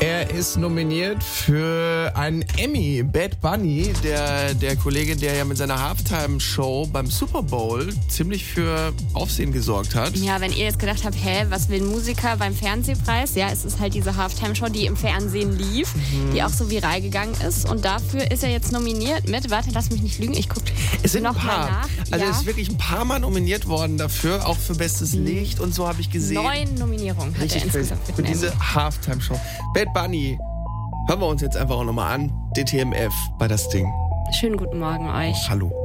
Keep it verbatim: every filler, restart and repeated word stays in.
Er ist nominiert für einen Emmy. Bad Bunny, der, der Kollege, der ja mit seiner Halftime-Show beim Super Bowl ziemlich für Aufsehen gesorgt hat. Ja, wenn ihr jetzt gedacht habt, hä, was will ein Musiker beim Fernsehpreis? Ja, es ist halt diese Halftime-Show, die im Fernsehen lief, mhm. die auch so viral gegangen ist. Und dafür ist er jetzt nominiert mit, warte, lass mich nicht lügen, ich gucke Es sind noch ein paar. mal nach. Also ja. es ist wirklich ein paar Mal nominiert worden dafür, auch für Bestes Licht und so habe ich gesehen. Neun Nominierungen hat Richtig er insgesamt für diese Halftime-Show. Bad Bunny, hören wir uns jetzt einfach auch nochmal an. D T M F bei das Ding. Schönen guten Morgen euch. Hallo.